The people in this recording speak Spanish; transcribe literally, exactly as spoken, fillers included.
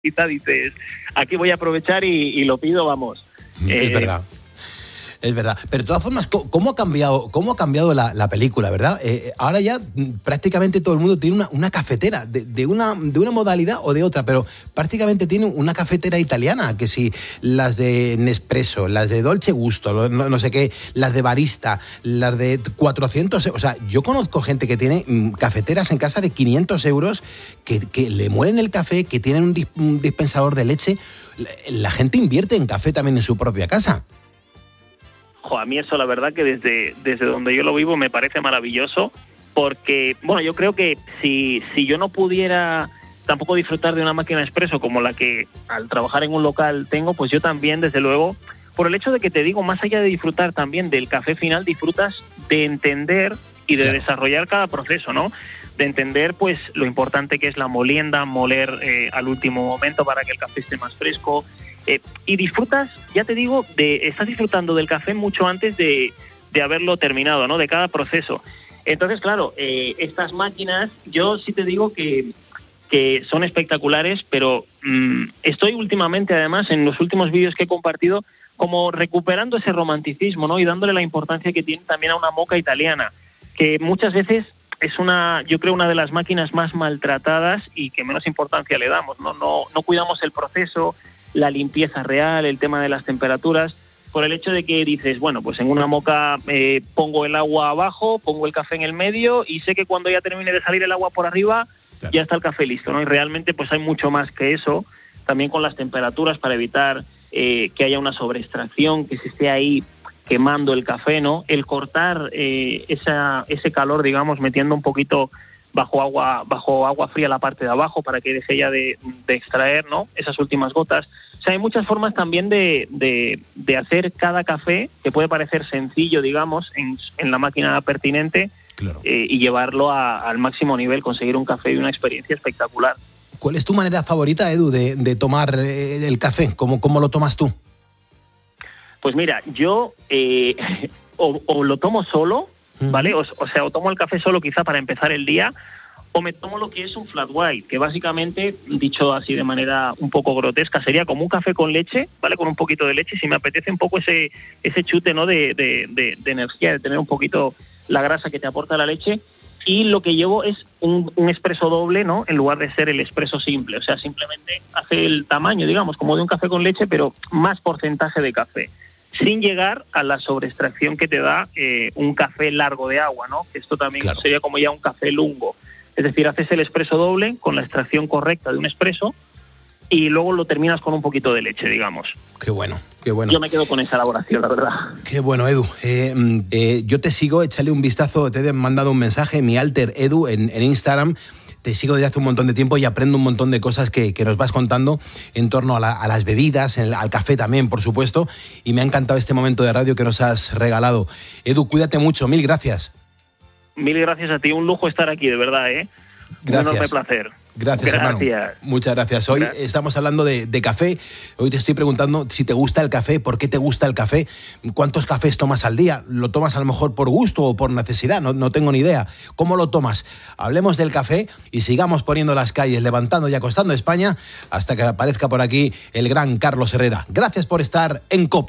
dices, aquí voy a aprovechar y, y lo pido, vamos. Es eh, verdad. Es verdad, pero de todas formas, ¿cómo ha cambiado, cómo ha cambiado la, la película, verdad? Eh, ahora ya prácticamente todo el mundo tiene una, una cafetera, de, de, una, de una modalidad o de otra, pero prácticamente tiene una cafetera italiana, que si las de Nespresso, las de Dolce Gusto, no, no sé qué, las de Barista, las de cuatrocientos, o sea, yo conozco gente que tiene cafeteras en casa de quinientos euros, que, que le muelen el café, que tienen un, dis, un dispensador de leche. La, la gente invierte en café también en su propia casa. Jo, a mí eso la verdad que desde, desde donde yo lo vivo me parece maravilloso, porque, bueno, yo creo que si, si yo no pudiera tampoco disfrutar de una máquina expreso como la que al trabajar en un local tengo, pues yo también, desde luego, por el hecho de que te digo, más allá de disfrutar también del café final, disfrutas de entender y de claro. desarrollar cada proceso, ¿no? De entender pues lo importante que es la molienda, moler eh, al último momento para que el café esté más fresco. Eh, y disfrutas, ya te digo, de estás disfrutando del café mucho antes de, de haberlo terminado, ¿no? De cada proceso. Entonces, claro, eh, estas máquinas, yo sí te digo que, que son espectaculares, pero mmm, estoy últimamente, además, en los últimos vídeos que he compartido, como recuperando ese romanticismo, ¿no? Y dándole la importancia que tiene también a una moka italiana, que muchas veces es una, yo creo, una de las máquinas más maltratadas y que menos importancia le damos, ¿no? No, no cuidamos el proceso, la limpieza real, el tema de las temperaturas, por el hecho de que dices, bueno, pues en una moka eh, pongo el agua abajo, pongo el café en el medio y sé que cuando ya termine de salir el agua por arriba, claro. ya está el café listo, ¿no? Y realmente pues hay mucho más que eso, también con las temperaturas para evitar eh, que haya una sobreextracción, que se esté ahí quemando el café, ¿no? El cortar eh, esa, ese calor, digamos, metiendo un poquito bajo agua bajo agua fría la parte de abajo para que deje ya de, de extraer, ¿no? Esas últimas gotas. O sea, hay muchas formas también de, de, de hacer cada café, que puede parecer sencillo, digamos, en, en la máquina pertinente, claro. eh, y llevarlo a, al máximo nivel, conseguir un café y una experiencia espectacular. ¿Cuál es tu manera favorita, Edu, de, de tomar eh, el café? ¿Cómo, ¿Cómo lo tomas tú? Pues mira, yo eh, o, o lo tomo solo, ¿vale? O, o sea, o tomo el café solo quizá para empezar el día, o me tomo lo que es un flat white, que básicamente, dicho así de manera un poco grotesca, sería como un café con leche, ¿vale? Con un poquito de leche, si me apetece un poco ese ese chute, ¿no? De, de, de, de energía, de tener un poquito la grasa que te aporta la leche. Y lo que llevo es un, un expreso doble, ¿no? En lugar de ser el expreso simple. O sea, simplemente hace el tamaño, digamos, como de un café con leche, pero más porcentaje de café, sin llegar a la sobreextracción que te da eh, un café largo de agua, ¿no? Esto también claro. sería como ya un café lungo. Es decir, haces el expreso doble con la extracción correcta de un expreso y luego lo terminas con un poquito de leche, digamos. Qué bueno, qué bueno. Yo me quedo con esa elaboración, la verdad. Qué bueno, Edu. Eh, eh, yo te sigo, échale un vistazo, te he mandado un mensaje, mi alter Edu en, en Instagram. Te sigo desde hace un montón de tiempo y aprendo un montón de cosas que, que nos vas contando en torno a, la, a las bebidas, el, al café también, por supuesto. Y me ha encantado este momento de radio que nos has regalado. Edu, cuídate mucho. Mil gracias. Mil gracias a ti. Un lujo estar aquí, de verdad, ¿eh? Gracias. Un enorme placer. Gracias, gracias, hermano. Muchas gracias. Hoy gracias. Estamos hablando de, de café. Hoy te estoy preguntando si te gusta el café, por qué te gusta el café, cuántos cafés tomas al día. ¿Lo tomas a lo mejor por gusto o por necesidad? No, no tengo ni idea. ¿Cómo lo tomas? Hablemos del café y sigamos poniendo las calles, levantando y acostando España hasta que aparezca por aquí el gran Carlos Herrera. Gracias por estar en COPE.